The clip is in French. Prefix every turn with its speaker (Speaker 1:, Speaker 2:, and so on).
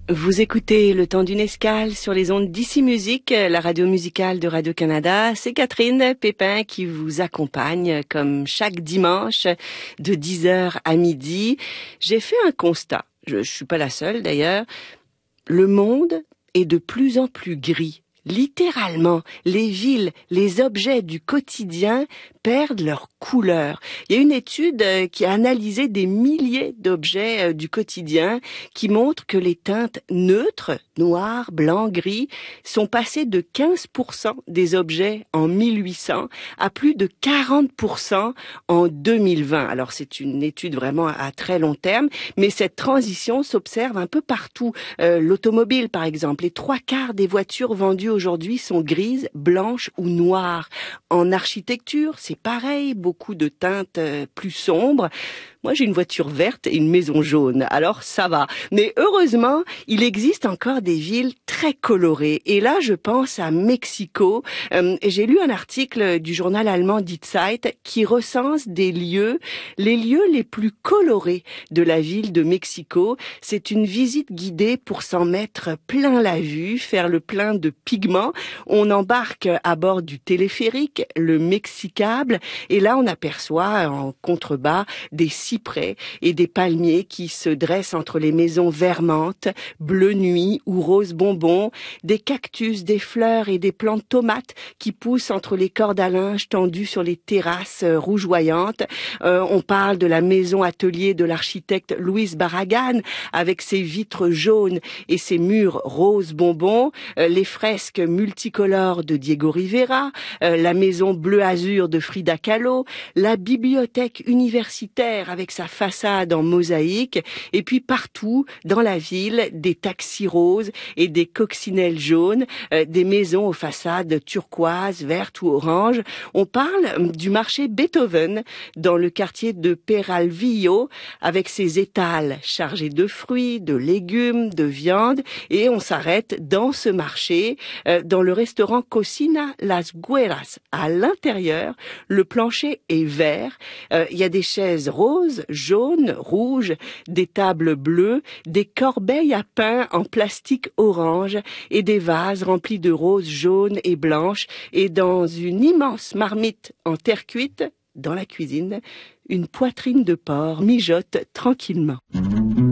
Speaker 1: Vous écoutez Le Temps d'une escale sur les ondes d'Ici Musique, la radio musicale de Radio-Canada. C'est Catherine Pépin qui vous accompagne comme chaque dimanche de 10h à midi. J'ai fait un constat, je suis pas la seule d'ailleurs. Le monde est de plus en plus gris. Littéralement, les villes, les objets du quotidien perdent leur couleur. Il y a une étude qui a analysé des milliers d'objets du quotidien qui montre que les teintes neutres, noir, blanc, gris, sont passées de 15% des objets en 1800 à plus de 40% en 2020. Alors c'est une étude vraiment à très long terme, mais cette transition s'observe un peu partout. L'automobile par exemple, les 3/4 des voitures vendues aujourd'hui sont grises, blanches ou noires. En architecture, c'est pareil, beaucoup de teintes plus sombres. Moi, j'ai une voiture verte et une maison jaune, alors ça va. Mais heureusement, il existe encore des villes très colorées. Et là, je pense à Mexico. J'ai lu un article du journal allemand Die Zeit qui recense les lieux les plus colorés de la ville de Mexico. C'est une visite guidée pour s'en mettre plein la vue, faire le plein de pigments. On embarque à bord du téléphérique, le Mexicable, et là, on aperçoit en contrebas des cyprès et des palmiers qui se dressent entre les maisons vermantes, bleu nuit ou rose bonbon, des cactus, des fleurs et des plantes tomates qui poussent entre les cordes à linge tendues sur les terrasses rougeoyantes. On parle de la maison atelier de l'architecte Luis Barragan avec ses vitres jaunes et ses murs rose bonbon, les fresques multicolores de Diego Rivera, la maison bleu azur de Frida Kahlo, la bibliothèque universitaire avec sa façade en mosaïque, et puis partout dans la ville, des taxis roses et des coccinelles jaunes, des maisons aux façades turquoises, vertes ou oranges. On parle du marché Beethoven dans le quartier de Peralvillo avec ses étals chargés de fruits, de légumes, de viande, et on s'arrête dans ce marché, dans le restaurant Cocina Las Güeras. À l'intérieur, le plancher est vert, il y a des chaises roses, jaunes, rouges, des tables bleues, des corbeilles à pain en plastique orange et des vases remplis de roses jaunes et blanches, et dans une immense marmite en terre cuite, dans la cuisine, une poitrine de porc mijote tranquillement.